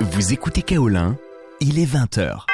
Vous écoutez Kaolin, il est 20h.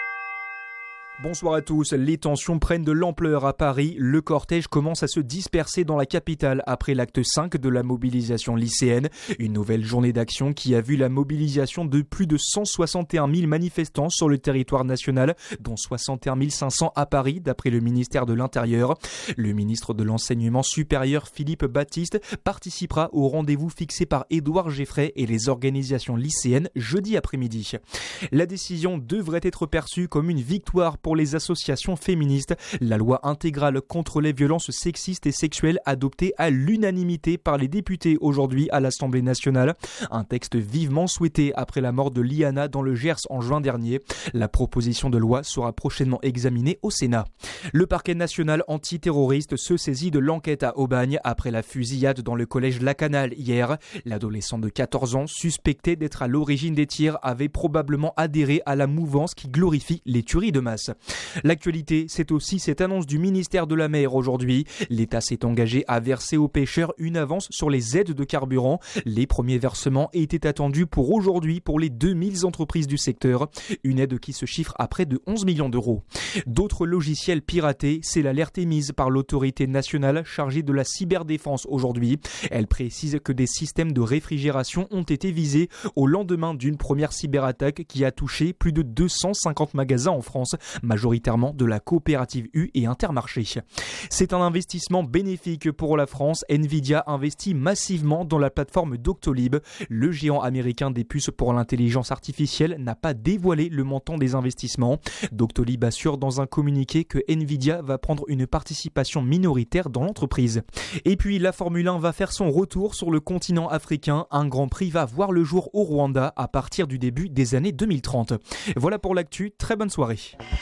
Bonsoir à tous, les tensions prennent de l'ampleur à Paris. Le cortège commence à se disperser dans la capitale après l'acte 5 de la mobilisation lycéenne. Une nouvelle journée d'action qui a vu la mobilisation de plus de 161 000 manifestants sur le territoire national, dont 61 500 à Paris, d'après le ministère de l'Intérieur. Le ministre de l'Enseignement supérieur, Philippe Baptiste, participera au rendez-vous fixé par Édouard Geffray et les organisations lycéennes jeudi après-midi. La décision devrait être perçue comme une victoire pour les associations féministes. La loi intégrale contre les violences sexistes et sexuelles adoptée à l'unanimité par les députés aujourd'hui à l'Assemblée nationale. Un texte vivement souhaité après la mort de Liana dans le Gers en juin dernier. La proposition de loi sera prochainement examinée au Sénat. Le parquet national antiterroriste se saisit de l'enquête à Aubagne après la fusillade dans le collège Lacanal hier. L'adolescent de 14 ans, suspecté d'être à l'origine des tirs, avait probablement adhéré à la mouvance qui glorifie les tueries de masse. L'actualité, c'est aussi cette annonce du ministère de la Mer aujourd'hui. L'État s'est engagé à verser aux pêcheurs une avance sur les aides de carburant. Les premiers versements étaient attendus pour aujourd'hui pour les 2000 entreprises du secteur. Une aide qui se chiffre à près de 11 millions d'euros. D'autres logiciels piratés, c'est l'alerte émise par l'autorité nationale chargée de la cyberdéfense aujourd'hui. Elle précise que des systèmes de réfrigération ont été visés au lendemain d'une première cyberattaque qui a touché plus de 250 magasins en France, majoritairement de la coopérative U et Intermarché. C'est un investissement bénéfique pour la France. Nvidia investit massivement dans la plateforme Doctolib. Le géant américain des puces pour l'intelligence artificielle n'a pas dévoilé le montant des investissements. Doctolib assure dans un communiqué que Nvidia va prendre une participation minoritaire dans l'entreprise. Et puis la Formule 1 va faire son retour sur le continent africain. Un Grand Prix va voir le jour au Rwanda à partir du début des années 2030. Voilà pour l'actu, très bonne soirée.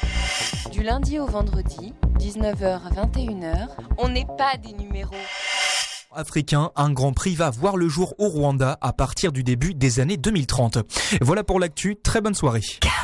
Du lundi au vendredi, 19h à 21h, on n'est pas des numéros. Africain, un Grand Prix va voir le jour au Rwanda à partir du début des années 2030. Voilà pour l'actu, très bonne soirée.